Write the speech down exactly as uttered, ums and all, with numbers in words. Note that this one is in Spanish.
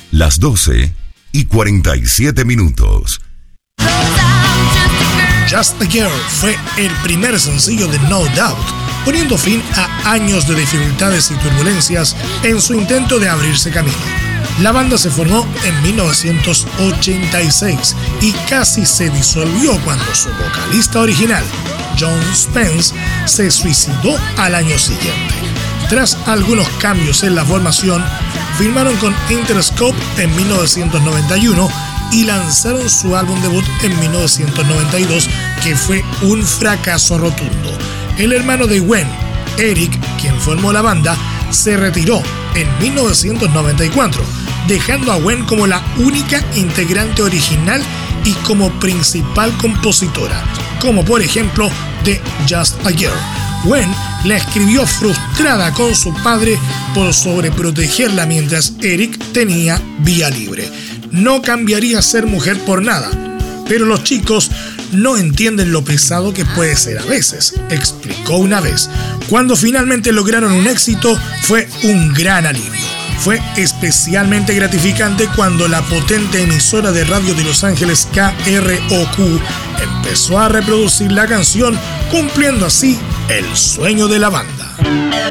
las doce y cuarenta y siete minutos. Just a Girl fue el primer sencillo de No Doubt, poniendo fin a años de dificultades y turbulencias en su intento de abrirse camino. La banda se formó en mil novecientos ochenta y seis y casi se disolvió cuando su vocalista original, John Spence, se suicidó al año siguiente. Tras algunos cambios en la formación, firmaron con Interscope en mil novecientos noventa y uno y lanzaron su álbum debut en mil novecientos noventa y dos, que fue un fracaso rotundo. El hermano de Gwen, Eric, quien formó la banda, se retiró en mil novecientos noventa y cuatro, dejando a Gwen como la única integrante original y como principal compositora, como por ejemplo de Just a Girl. Gwen la escribió frustrada con su padre por sobreprotegerla mientras Eric tenía vía libre. No cambiaría ser mujer por nada, pero los chicos no entienden lo pesado que puede ser a veces, explicó una vez. Cuando finalmente lograron un éxito, fue un gran alivio. Fue especialmente gratificante cuando la potente emisora de radio de Los Ángeles K R O Q empezó a reproducir la canción, cumpliendo así el sueño de la banda.